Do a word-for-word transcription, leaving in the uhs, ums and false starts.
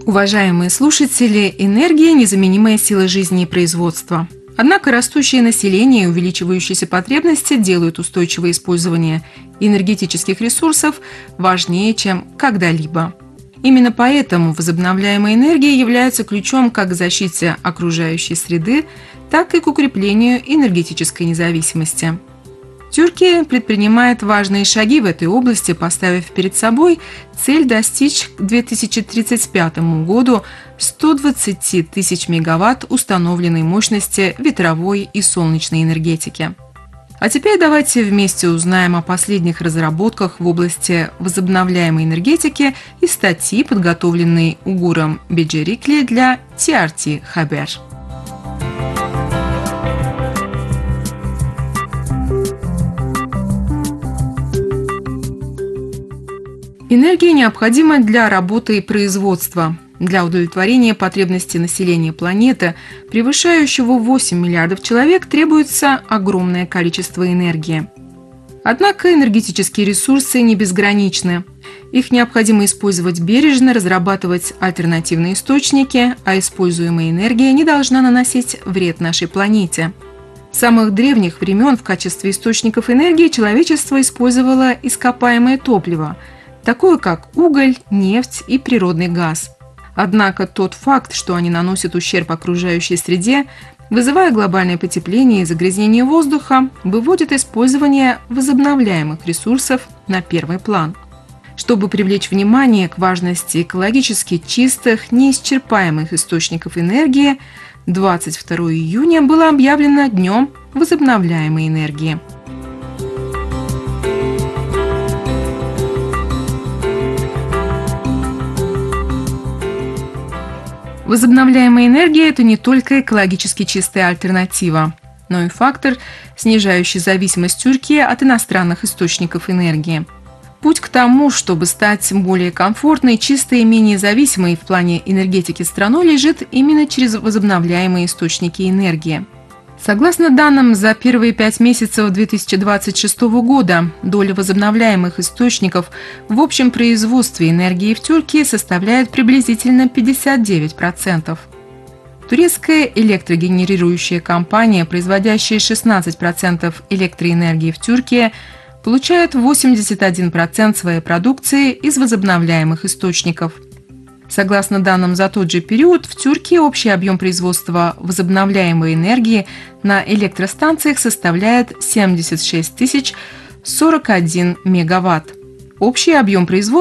Уважаемые слушатели, энергия – незаменимая сила жизни и производства. Однако растущее население и увеличивающиеся потребности делают устойчивое использование энергетических ресурсов важнее, чем когда-либо. Именно поэтому возобновляемая энергия является ключом как к защите окружающей среды, так и к укреплению энергетической независимости. Турция предпринимает важные шаги в этой области, поставив перед собой цель достичь к две тысячи тридцать пятому году ста двадцати тысяч мегаватт установленной мощности ветровой и солнечной энергетики. А теперь давайте вместе узнаем о последних разработках в области возобновляемой энергетики из статьи, подготовленной Угуром Беджерикли для ти ар ти Хабер. Энергия необходима для работы и производства. Для удовлетворения потребностей населения планеты, превышающего восемь миллиардов человек, требуется огромное количество энергии. Однако энергетические ресурсы не безграничны. Их необходимо использовать бережно, разрабатывать альтернативные источники, а используемая энергия не должна наносить вред нашей планете. С самых древних времен в качестве источников энергии человечество использовало ископаемое топливо, такое как уголь, нефть и природный газ. Однако тот факт, что они наносят ущерб окружающей среде, вызывая глобальное потепление и загрязнение воздуха, выводит использование возобновляемых ресурсов на первый план. Чтобы привлечь внимание к важности экологически чистых, неисчерпаемых источников энергии, двадцать второго июня было объявлено Днем возобновляемой энергии. Возобновляемая энергия – это не только экологически чистая альтернатива, но и фактор, снижающий зависимость Турции от иностранных источников энергии. Путь к тому, чтобы стать более комфортной, чистой и менее зависимой в плане энергетики страной, лежит именно через возобновляемые источники энергии. Согласно данным за первые пять месяцев две тысячи двадцать шестого года, доля возобновляемых источников в общем производстве энергии в Турции составляет приблизительно пятьдесят девять процентов. Турецкая электрогенерирующая компания, производящая шестнадцать процентов электроэнергии в Турции, получает восемьдесят один процент своей продукции из возобновляемых источников. Согласно данным за тот же период, в Турции общий объем производства возобновляемой энергии на электростанциях составляет семьдесят шесть тысяч сорок один мегаватт. Общий объем производства